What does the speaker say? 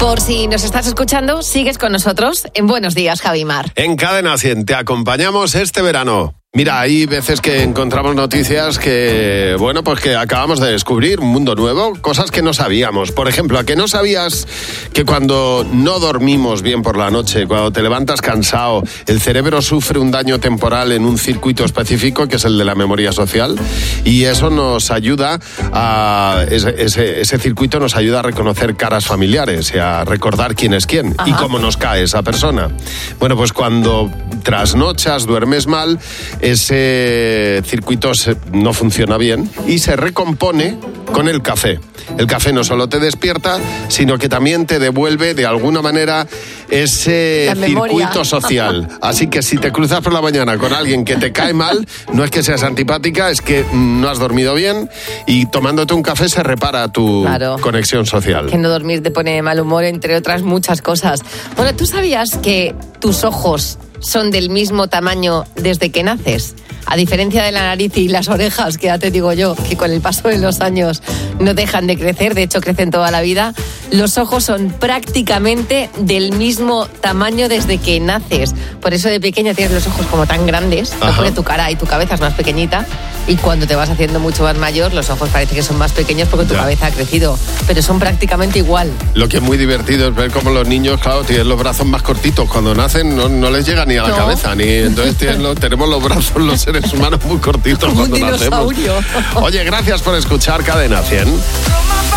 Por si nos estás escuchando, sigues con nosotros en Buenos Días, Javimar. En Cadena 100 te acompañamos este verano. Mira, hay veces que encontramos noticias que, bueno, pues que acabamos de descubrir un mundo nuevo, cosas que no sabíamos. Por ejemplo, ¿a que no sabías que cuando no dormimos bien por la noche, cuando te levantas cansado, el cerebro sufre un daño temporal en un circuito específico, que es el de la memoria social? Y eso nos ayuda ese circuito nos ayuda a reconocer caras familiares y a recordar quién es quién. Ajá. Y cómo nos cae esa persona. Bueno, pues cuando trasnochas, duermes mal, ese circuito no funciona bien y se recompone con el café. El café no solo te despierta, sino que también te devuelve de alguna manera ese circuito social. Así que si te cruzas por la mañana con alguien que te cae mal, no es que seas antipática, es que no has dormido bien y tomándote un café se repara tu conexión social. Que no dormir te pone de mal humor, entre otras muchas cosas. Bueno, ¿tú sabías que tus ojos son del mismo tamaño desde que naces? A diferencia de la nariz y las orejas, que ya te digo yo, que con el paso de los años no dejan de crecer, de hecho crecen toda la vida, los ojos son prácticamente del mismo tamaño desde que naces. Por eso de pequeña tienes los ojos como tan grandes, no porque tu cara y tu cabeza es más pequeñita, y cuando te vas haciendo mucho más mayor, los ojos parece que son más pequeños porque tu cabeza ha crecido, pero son prácticamente igual. Lo que es muy divertido es ver cómo los niños, claro, tienen los brazos más cortitos. Cuando nacen no les llega ni a la cabeza, ni entonces tenemos los brazos los seres humanos muy cortitos cuando nacemos. Oye, gracias por escuchar Cadena 100.